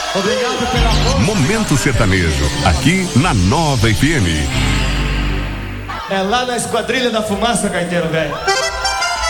Obrigado pela força. Momento Sertanejo, aqui na Nova FM. É lá na Esquadrilha da Fumaça, gaiteiro velho.